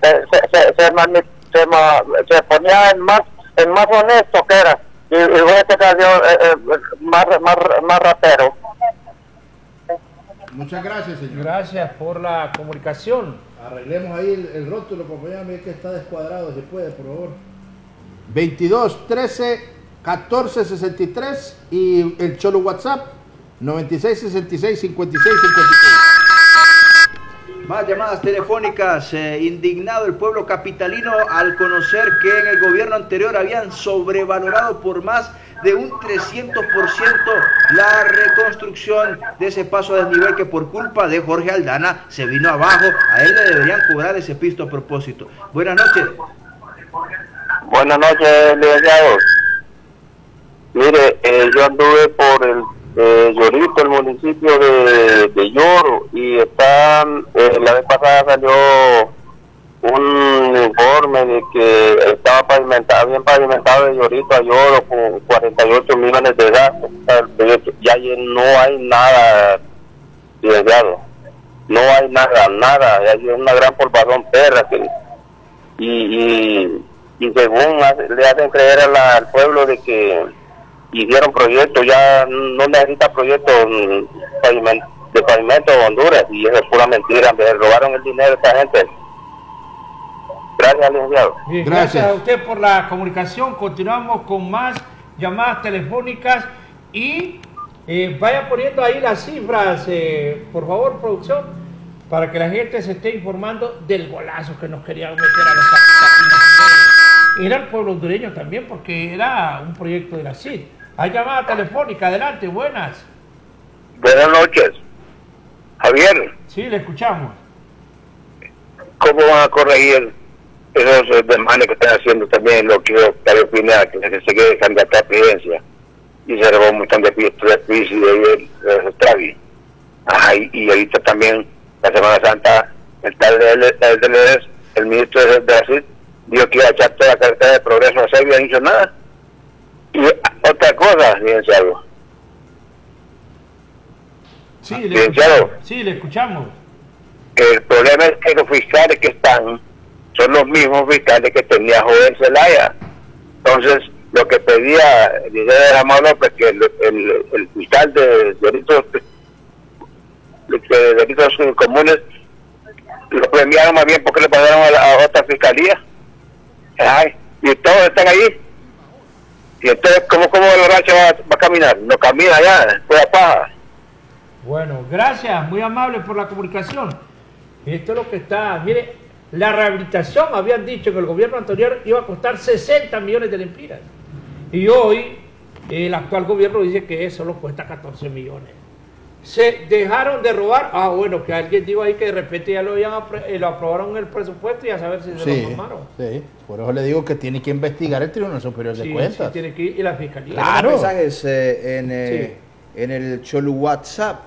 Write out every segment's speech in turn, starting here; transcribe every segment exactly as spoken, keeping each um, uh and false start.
se, se, se, mani, se, ma, se ponía en más, en más honesto que era, y, y fue que salió eh, eh, más, más, más rapero. Muchas gracias, señor. Gracias por la comunicación. Arreglemos ahí el, el rótulo, para ver que está descuadrado, si puede, por favor. veintidós, trece, catorce, sesenta y tres y el Cholo WhatsApp noventa y seis, sesenta y seis, cincuenta y seis, cincuenta y seis. Más llamadas telefónicas. Eh, indignado el pueblo capitalino al conocer que en el gobierno anterior habían sobrevalorado por más de un trescientos por ciento la reconstrucción de ese paso a desnivel que por culpa de Jorge Aldana se vino abajo. A él le deberían cobrar ese pisto a propósito. Buenas noches. Buenas noches, licenciado. Mire, eh, yo anduve por el eh, Llorito, el municipio de, de Lloro, y están, eh, la vez pasada salió un informe de que estaba pavimentado, bien pavimentado de Llorito a Lloro con cuarenta y ocho millones de gastos. Ya no hay nada, licenciado. No hay nada, nada. Hay una gran polvadón perra que, y, y, y según hace, le hacen creer a la, al pueblo de que hicieron proyectos, ya no necesita proyectos pavimento, de pavimento de Honduras, y eso es pura mentira. Me robaron el dinero a esta gente. Gracias, licenciado. Bien, gracias. gracias a usted por la comunicación. Continuamos con más llamadas telefónicas y eh, vaya poniendo ahí las cifras, eh, por favor, producción, para que la gente se esté informando del golazo que nos querían meter a los capitalinos. Era el pueblo hondureño también, porque era un proyecto de la C I D. Hay llamada telefónica, adelante, buenas. Buenas noches. Javier. Sí, le escuchamos. ¿Cómo van a corregir esos desmanes que están haciendo también lo que Octavio Pineda, que se quede candidato a la presidencia y se robó un montón de pisos de pisos y de Travi? Ajá, y, y ahorita también la Semana Santa el tal de el, el, el ministro de Brasil dijo que iba a echar toda la carretera de progreso, no se había dicho nada. Y otra cosa, licenciado. Sí, le licenciado, sí, le escuchamos. El problema es que los fiscales que están son los mismos fiscales que tenía Joven Zelaya. Entonces, lo que pedía Licenciado Ramón López, que el, el, el fiscal de delitos de, de delitos comunes lo premiaron más bien porque le pagaron a, la, a otra fiscalía. Ay, y todos están ahí. Y entonces, ¿cómo, cómo el rancho va, va a caminar? No camina ya, fue a paja. Bueno, gracias, muy amable por la comunicación. Esto es lo que está, mire, la rehabilitación, habían dicho que el gobierno anterior iba a costar sesenta millones de lempiras. Y hoy el actual gobierno dice que solo cuesta catorce millones. Se dejaron de robar. Ah, bueno, que alguien dijo ahí que de repente ya lo, habían, lo aprobaron en el presupuesto y a saber si se sí, lo tomaron. Sí, por eso le digo que tiene que investigar el Tribunal Superior de sí, Cuentas. Sí, tiene que ir y la Fiscalía. Claro. Mensajes eh, en, eh, sí. en el Cholo WhatsApp.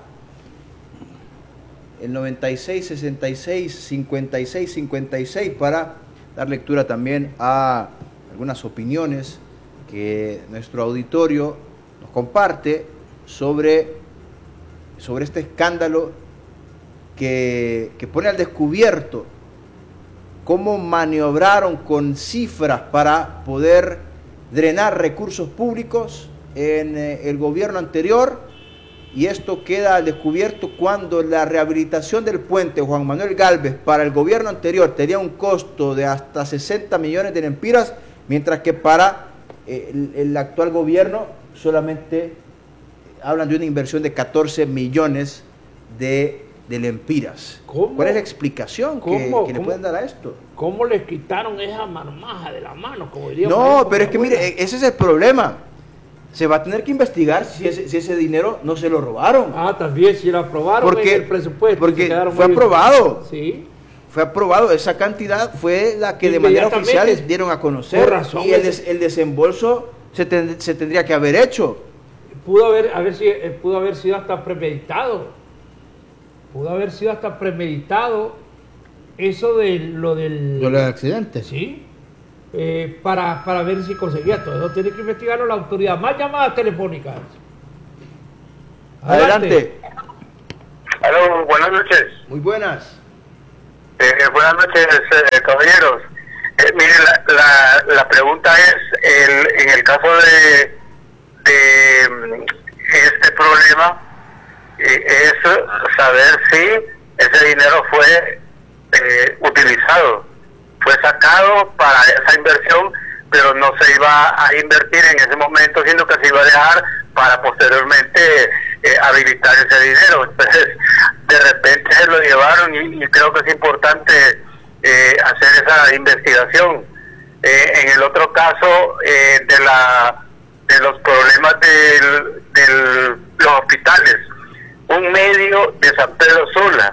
El noventa y seis, sesenta y seis, cincuenta y seis, cincuenta y seis, para dar lectura también a algunas opiniones que nuestro auditorio nos comparte sobre, sobre este escándalo que, que pone al descubierto cómo maniobraron con cifras para poder drenar recursos públicos en eh, el gobierno anterior. Y esto queda al descubierto cuando la rehabilitación del puente Juan Manuel Gálvez para el gobierno anterior tenía un costo de hasta sesenta millones de lempiras, mientras que para eh, el, el actual gobierno solamente hablan de una inversión de catorce millones de, de lempiras. ¿Cómo? ¿Cuál es la explicación que, que le pueden dar a esto? ¿Cómo les quitaron esa marmaja de la mano? Como diríamos, no, pero es que mire, ese es el problema. Se va a tener que investigar si ese, si ese dinero no se lo robaron. Ah, también, si lo aprobaron porque, en el presupuesto. Porque fue aprobado. Sí. Fue aprobado. Esa cantidad fue la que de manera oficial dieron a conocer. Por razón. Y el, des, el desembolso se, ten, se tendría que haber hecho. Pudo haber, a ver si, pudo haber sido hasta premeditado. Pudo haber sido hasta premeditado eso de lo del... ¿Lo del accidente? Sí. Eh, para, para ver si conseguía todo eso. Tiene que investigarlo la autoridad. Más llamadas telefónicas. Adelante. Aló, buenas noches. Muy buenas. Eh, buenas noches, eh, caballeros. Eh, mire, la, la, la pregunta es, el, en el caso de, de este problema, eh, es saber si ese dinero fue eh, utilizado, fue sacado para esa inversión, pero no se iba a invertir en ese momento, sino que se iba a dejar para posteriormente eh, habilitar ese dinero. Entonces, de repente se lo llevaron y, y creo que es importante eh, hacer esa investigación. Eh, en el otro caso, eh, de la de los problemas de los hospitales, un medio de San Pedro Sula,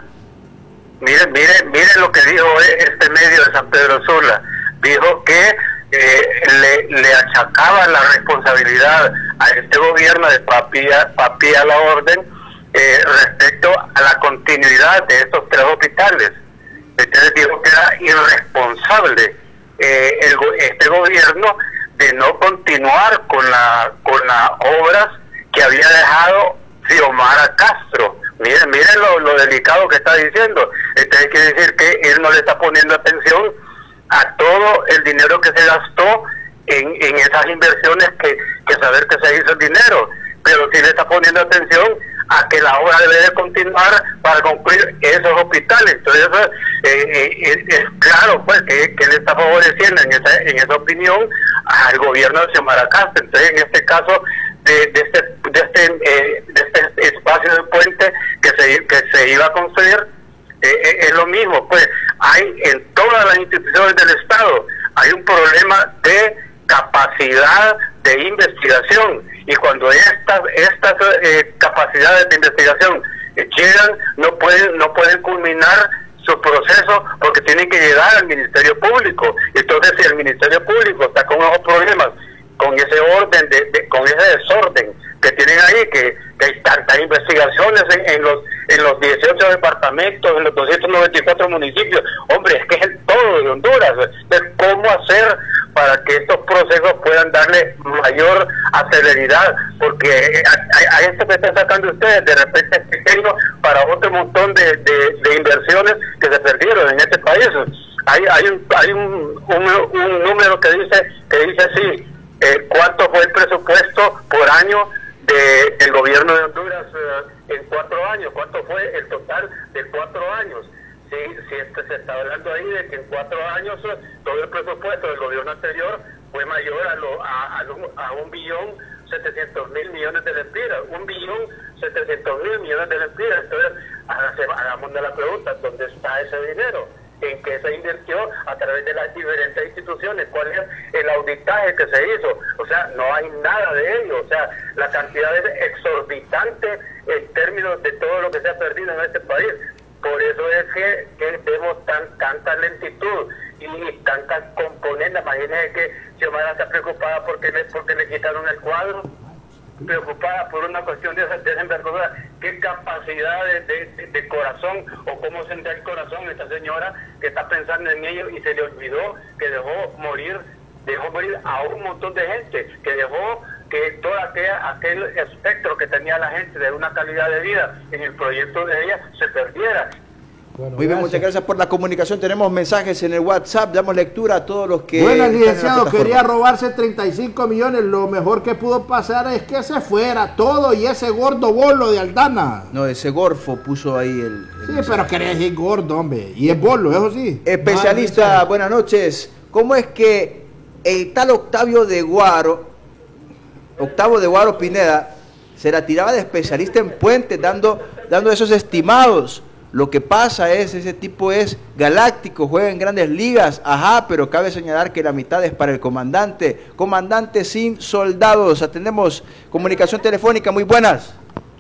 miren, miren, miren lo que dijo este medio de San Pedro Sula, dijo que eh, le, le achacaba la responsabilidad a este gobierno de papi a, papi a la orden eh, respecto a la continuidad de estos tres hospitales. Entonces dijo que era irresponsable eh, el, este gobierno de no continuar con la con las obras que había dejado Xiomara Castro. Miren, miren lo, lo delicado que está diciendo. Entonces quiere decir que él no le está poniendo atención a todo el dinero que se gastó en, en esas inversiones que, que saber que se hizo el dinero, pero sí le está poniendo atención a que la obra debe de continuar para concluir esos hospitales. Entonces eso, eh, eh, es claro pues que, que le está favoreciendo en esa, en esa opinión al gobierno de Xiomara Castro. Entonces en este caso de, de este de este, eh, de este espacio de puente que se, que se iba a construir, eh, eh, es lo mismo, pues hay en todas las instituciones del Estado hay un problema de capacidad de investigación, y cuando estas estas eh, capacidades de investigación eh, llegan, no pueden no pueden culminar su proceso porque tienen que llegar al Ministerio Público. Entonces, si el Ministerio Público está con esos problemas, con ese orden de, de con ese desorden que tienen ahí, que, que hay tantas investigaciones en, en los en los dieciocho departamentos, en los doscientos noventa y cuatro municipios, hombre, es que es el todo de Honduras. Entonces, ¿cómo hacer para que estos procesos puedan darle mayor celeridad? Porque a, a esto que están sacando ustedes, de repente es pequeño para otro montón de, de, de inversiones que se perdieron en este país. Hay hay un hay un, un, un número que dice que dice así, eh, ¿cuánto fue el presupuesto por año de, del gobierno de Honduras eh, en cuatro años? ¿Cuánto fue el total de cuatro años? Sí, sí, este, se está hablando ahí de que en cuatro años eh, todo el presupuesto del gobierno anterior fue mayor a, lo, a, a, a un billón setecientos mil millones de lempiras, un billón setecientos mil millones de lempiras. Entonces, hagamos la pregunta, ¿dónde está ese dinero? ¿En qué se invirtió a través de las diferentes instituciones? ¿Cuál es el auditaje que se hizo? O sea, no hay nada de ello. O sea, la cantidad es exorbitante en términos de todo lo que se ha perdido en este país. Por eso es que, que vemos tan, tanta lentitud y tantas componentes. Imagínense que Xiomara está preocupada porque le, porque le quitaron el cuadro, preocupada por una cuestión de esa, de esa envergadura. ¿Qué capacidad de, de, de corazón o cómo sentir el corazón esta señora que está pensando en ello y se le olvidó que dejó morir, dejó morir a un montón de gente, que dejó que todo aquella, aquel espectro que tenía la gente de una calidad de vida en el proyecto de ella se perdiera? Bueno, muy bien, muchas gracias por la comunicación. Tenemos mensajes en el WhatsApp, damos lectura a todos los que... Bueno, licenciado, quería robarse treinta y cinco millones, lo mejor que pudo pasar es que se fuera todo y ese gordo bolo de Aldana. No, ese gorfo puso ahí el... el sí, mensaje. Pero quería decir gordo, hombre, y es bolo, eso sí. Especialista, no, buenas noches. ¿Cómo es que el tal Octavio de Guaro, Octavio de Guaro Pineda, se la tiraba de especialista en puentes, dando, dando esos estimados? Lo que pasa es, ese tipo es galáctico, juega en grandes ligas, ajá, pero cabe señalar que la mitad es para el comandante, comandante sin soldados. Atendemos comunicación telefónica, muy buenas.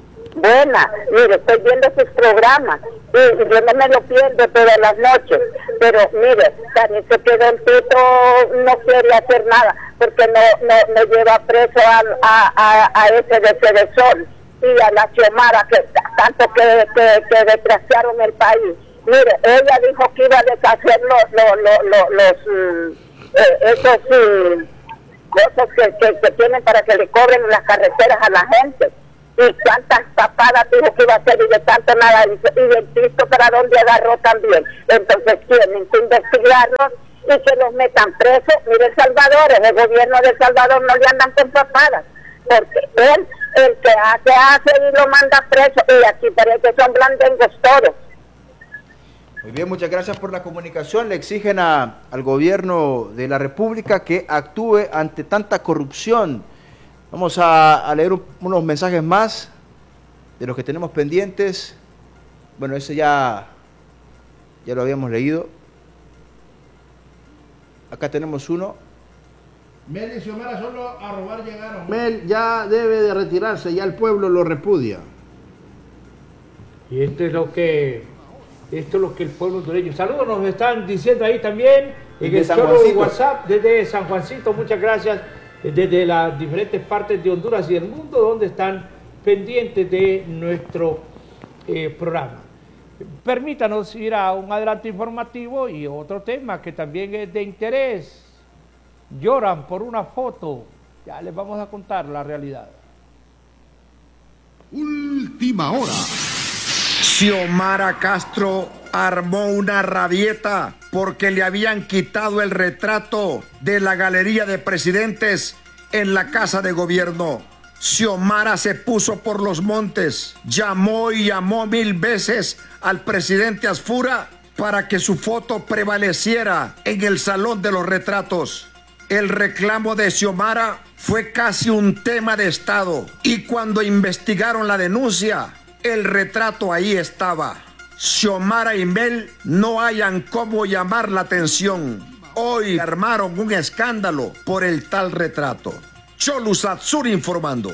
Buenas, mire, estoy viendo sus programas y, y yo no me lo pierdo todas las noches, pero mire, parece que Don Tito no quiere hacer nada, porque no, no, no lleva preso a, a, a, a ese de Cedesol y a la Xiomara, que tanto que, que, que desgraciaron el país. Mire, ella dijo que iba a deshacer los, los, los, los eh, esos eh, cosas que, que, que tienen para que le cobren las carreteras a la gente. y cuántas tapadas dijo que iba a hacer y de tanto nada hizo, y el Cristo para dónde agarró también. Entonces tienen que investigarlos y que los metan presos. Mire, El Salvador, el gobierno de El Salvador no le andan con papadas, porque él, el que hace, hace y lo manda preso, y aquí parece que son blandengos todos. Muy bien, muchas gracias por la comunicación. Le exigen a, al gobierno de la República que actúe ante tanta corrupción. Vamos a, a leer un, unos mensajes más de los que tenemos pendientes. Bueno, ese ya, ya lo habíamos leído. Acá tenemos uno. Mel y Xiomara solo a robar llegaron. Mel ya debe de retirarse, ya el pueblo lo repudia. Y esto es lo que, esto es lo que el pueblo hondureño. Saludos, nos están diciendo ahí también en el solo WhatsApp desde San Juancito. Muchas gracias, desde las diferentes partes de Honduras y del mundo donde están pendientes de nuestro eh, programa. Permítanos ir a un adelanto informativo y otro tema que también es de interés. Lloran por una foto. Ya les vamos a contar la realidad. Última hora. Xiomara Castro armó una rabieta porque le habían quitado el retrato de la galería de presidentes en la Casa de Gobierno. Xiomara se puso por los montes, llamó y llamó mil veces al presidente Asfura para que su foto prevaleciera en el Salón de los Retratos. El reclamo de Xiomara fue casi un tema de Estado y cuando investigaron la denuncia, el retrato ahí estaba. Xiomara y Mel no hayan cómo llamar la atención. Hoy armaron un escándalo por el tal retrato. Cholu Satsuri informando.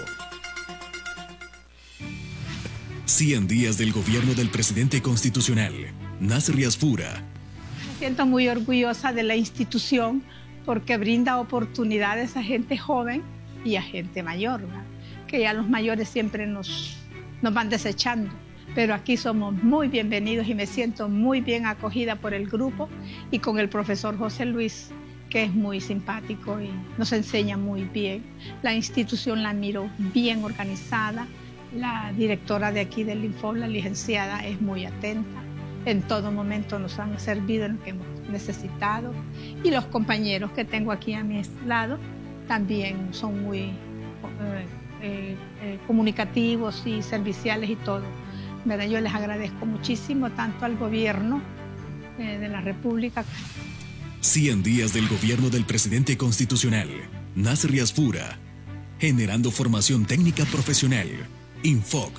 cien días del gobierno del presidente constitucional, Nasri Asfura. Me siento muy orgullosa de la institución porque brinda oportunidades a gente joven y a gente mayor, ¿verdad? Que ya los mayores siempre nos, nos van desechando. Pero aquí somos muy bienvenidos y me siento muy bien acogida por el grupo y con el profesor José Luis, que es muy simpático y nos enseña muy bien. La institución la miro bien organizada. La directora de aquí del Infob, la licenciada, es muy atenta. En todo momento nos han servido en lo que hemos necesitado. Y los compañeros que tengo aquí a mi lado también son muy eh, eh, eh, comunicativos y serviciales y todo. ¿Verdad? Yo les agradezco muchísimo tanto al gobierno eh, de la República. cien días del gobierno del presidente constitucional, Nasri Asfura, generando formación técnica profesional, Infoc.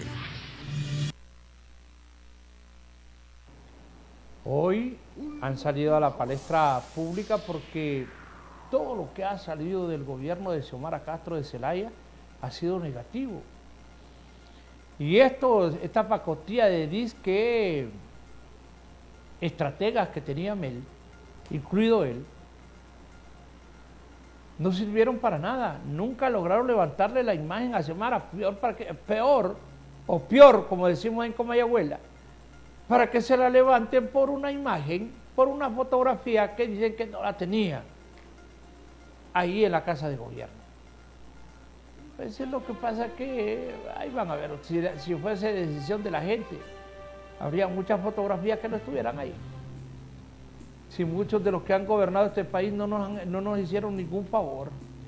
Hoy han salido a la palestra pública porque todo lo que ha salido del gobierno de Xiomara Castro de Zelaya ha sido negativo. Y esto, esta pacotilla de disque estrategas que tenía Mel, incluido él, no sirvieron para nada. Nunca lograron levantarle la imagen a Xiomara, peor, para que, peor o peor, como decimos en Comayagüela, para que se la levanten por una imagen, por una fotografía que dicen que no la tenía ahí en la Casa de Gobierno. Pues es lo que pasa, que ahí van a ver, si, si fuese decisión de la gente, habría muchas fotografías que no estuvieran ahí. Si muchos de los que han gobernado este país no nos, han, no nos hicieron ningún favor,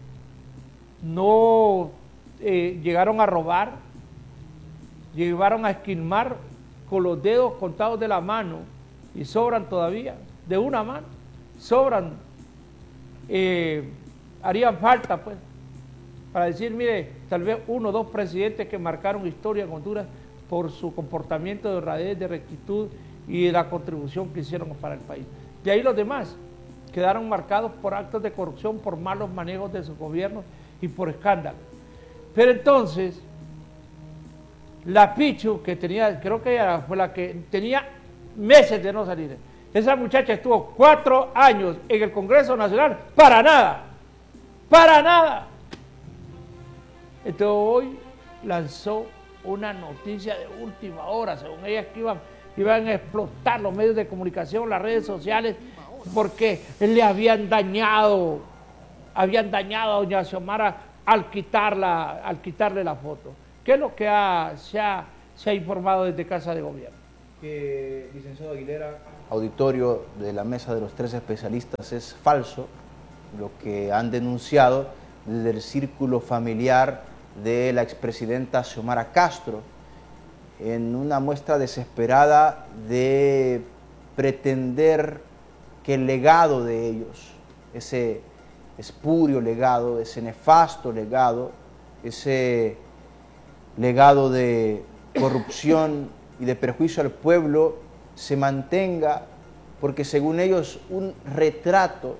no eh, llegaron a robar, llegaron a esquilmar con los dedos contados de la mano, y sobran todavía, de una mano, sobran, eh, harían falta pues, para decir, mire, tal vez uno o dos presidentes que marcaron historia en Honduras por su comportamiento de honradez, de rectitud y de la contribución que hicieron para el país. De ahí los demás quedaron marcados por actos de corrupción, por malos manejos de sus gobiernos y por escándalos. Pero entonces, la Pichu, que tenía, creo que ella fue la que tenía meses de no salir, esa muchacha estuvo cuatro años en el Congreso Nacional para nada, para nada. Entonces hoy lanzó una noticia de última hora, según ella, que iban, iban a explotar los medios de comunicación, las redes sociales, porque le habían dañado, habían dañado a doña Xiomara al quitarla, al quitarle la foto. ¿Qué es lo que ha, se, ha, se ha informado desde Casa de Gobierno? Que, licenciado Aguilera, auditorio de la mesa de los tres especialistas, es falso lo que han denunciado desde el círculo familiar de la expresidenta Xiomara Castro, en una muestra desesperada de pretender que el legado de ellos, ese espurio legado, ese nefasto legado, ese legado de corrupción y de perjuicio al pueblo, se mantenga, porque según ellos un retrato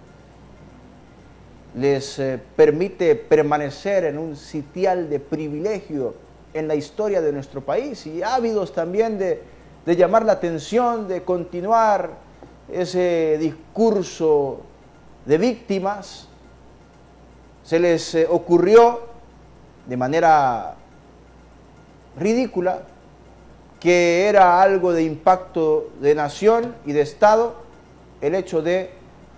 les eh, permite permanecer en un sitial de privilegio en la historia de nuestro país, y ávidos también de, de llamar la atención, de continuar ese discurso de víctimas. Se les eh, ocurrió de manera ridícula que era algo de impacto de nación y de Estado el hecho de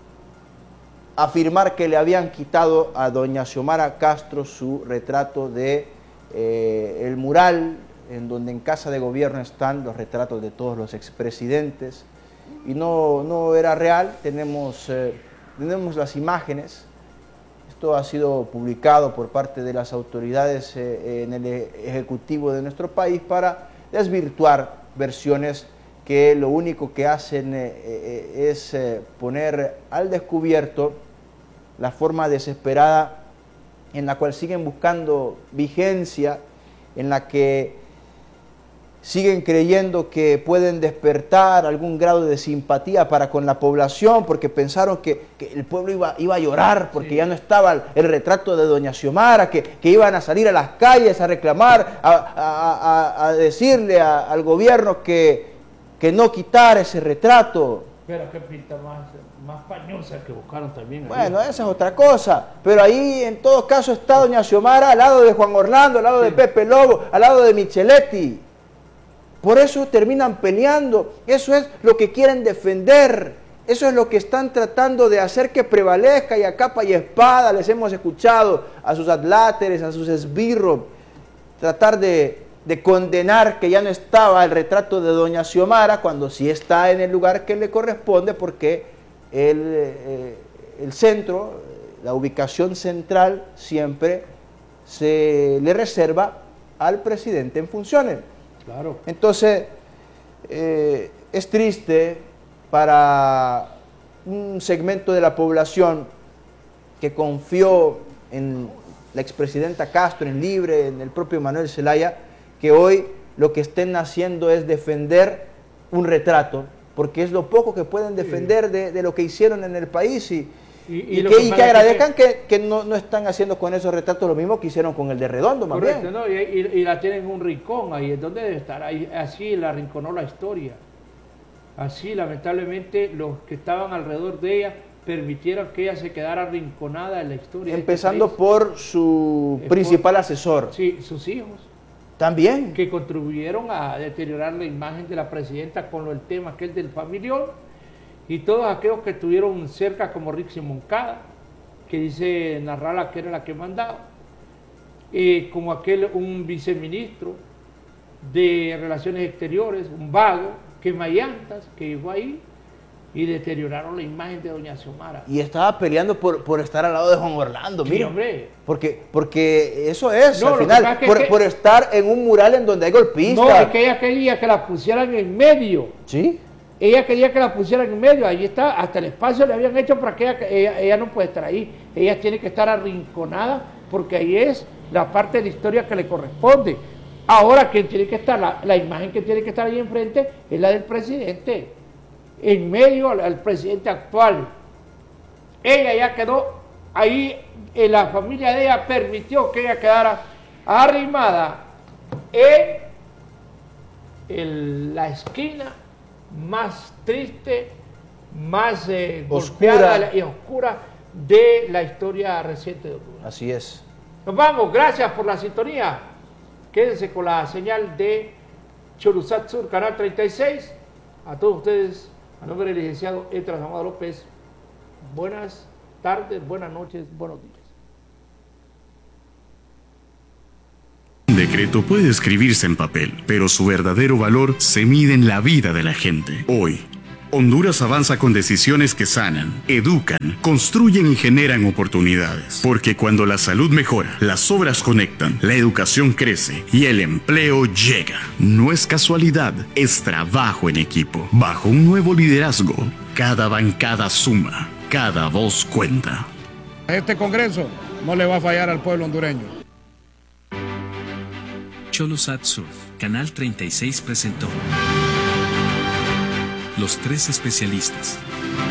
afirmar que le habían quitado a doña Xiomara Castro su retrato de eh, el mural en donde en Casa de Gobierno están los retratos de todos los expresidentes, y no, no era real. Tenemos, eh, tenemos las imágenes. Esto ha sido publicado por parte de las autoridades eh, en el Ejecutivo de nuestro país para desvirtuar versiones que lo único que hacen eh, eh, es eh, poner al descubierto la forma desesperada en la cual siguen buscando vigencia, en la que siguen creyendo que pueden despertar algún grado de simpatía para con la población, porque pensaron que, que el pueblo iba, iba a llorar porque sí, ya no estaba el, el retrato de doña Xiomara, que, que iban a salir a las calles a reclamar, a, a, a, a decirle a, al gobierno que, que no quitara ese retrato. Pero qué pinta más, más pañosa que buscaron también. Ahí. Bueno, esa es otra cosa, pero ahí en todo caso está doña Xiomara al lado de Juan Orlando, al lado sí, de Pepe Lobo, al lado de Micheletti. Por eso terminan peleando. Eso es lo que quieren defender. Eso es lo que están tratando de hacer que prevalezca, y a capa y espada les hemos escuchado a sus adláteres, a sus esbirros, tratar de, de condenar que ya no estaba el retrato de doña Xiomara, cuando sí está en el lugar que le corresponde, porque el, eh, el centro, la ubicación central, siempre se le reserva al presidente en funciones. Claro. Entonces, eh, es triste para un segmento de la población que confió en la expresidenta Castro, en Libre, en el propio Manuel Zelaya, que hoy lo que estén haciendo es defender un retrato, porque es lo poco que pueden defender sí, de, de lo que hicieron en el país, y, y, y, y que, que, que agradezcan que, que no, no están haciendo con esos retratos lo mismo que hicieron con el de Redondo, más correcto, bien. ¿no? Y, y, y la tienen en un rincón ahí, es donde debe estar, ahí, así la arrinconó la historia. Así, lamentablemente, los que estaban alrededor de ella permitieron que ella se quedara arrinconada en la historia. Empezando este por su es principal por, asesor. Sí, sus hijos. También. Que contribuyeron a deteriorar la imagen de la presidenta con el tema aquel del familión. Y todos aquellos que estuvieron cerca, como Rixi Moncada, que dice Narrala que era la que mandaba, eh, como aquel, un viceministro de Relaciones Exteriores, un vago, quemallantas, que llegó ahí y deterioraron la imagen de doña Xiomara. Y estaba peleando por, por estar al lado de Juan Orlando, sí, mire. Hombre. Porque, porque eso es, no, al final, es que por, es que, por estar en un mural en donde hay golpistas. No, es que ella quería que la pusieran en medio. ¿Sí? Ella quería que la pusieran en medio, ahí está, hasta el espacio le habían hecho para que ella, ella, ella no puede estar ahí, ella tiene que estar arrinconada, porque ahí es la parte de la historia que le corresponde. Ahora, quien tiene que estar, la, la imagen que tiene que estar ahí enfrente es la del presidente, en medio al, al presidente actual. Ella ya quedó ahí, en la familia de ella permitió que ella quedara arrimada en el, la esquina más triste, más eh, golpeada y oscura de la historia reciente de Honduras. Así es. Nos vamos, gracias por la sintonía. Quédense con la señal de Choruzat Sur, Canal treinta y seis. A todos ustedes, a nombre del licenciado Etras Amado López, buenas tardes, buenas noches, buenos días. De secreto puede escribirse en papel, pero su verdadero valor se mide en la vida de la gente. Hoy, Honduras avanza con decisiones que sanan, educan, construyen y generan oportunidades. Porque cuando la salud mejora, las obras conectan, la educación crece y el empleo llega. No es casualidad, es trabajo en equipo. Bajo un nuevo liderazgo, cada bancada suma, cada voz cuenta. Este Congreso no le va a fallar al pueblo hondureño. Cholosat Surf, Canal treinta y seis presentó Los Tres Especialistas.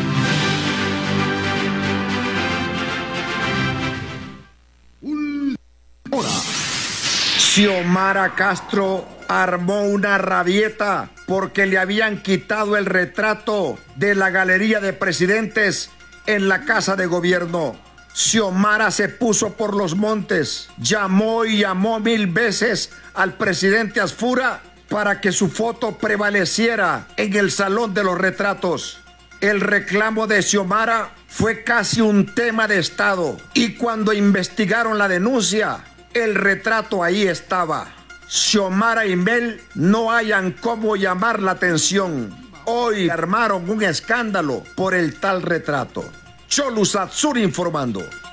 Xiomara Castro armó una rabieta porque le habían quitado el retrato de la galería de presidentes en la Casa de Gobierno. Xiomara se puso por los montes, llamó y llamó mil veces al presidente Asfura para que su foto prevaleciera en el Salón de los Retratos. El reclamo de Xiomara fue casi un tema de Estado y cuando investigaron la denuncia, el retrato ahí estaba. Xiomara y Mel no hayan cómo llamar la atención. Hoy armaron un escándalo por el tal retrato. Cholusat Sur informando.